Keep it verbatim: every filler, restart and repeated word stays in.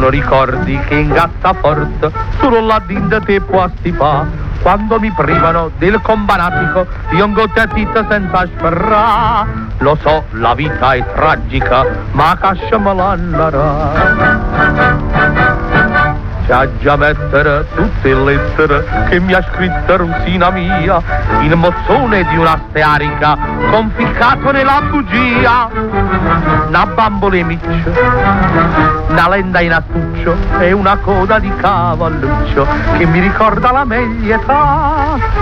sono ricordi che in Gazzafort solo la dinda te può stipà. Quando mi privano del combanatico, io un gottatita senza sferrà. Lo so, la vita è tragica, ma casciamela narrà. C'ha già mettere tutte le lettere che mi ha scritto Rosina mia, il mozzone di una stearica conficcato nella bugia. Una bambola e miccio, una lenda in astuccio e una coda di cavalluccio che mi ricorda la meglio età.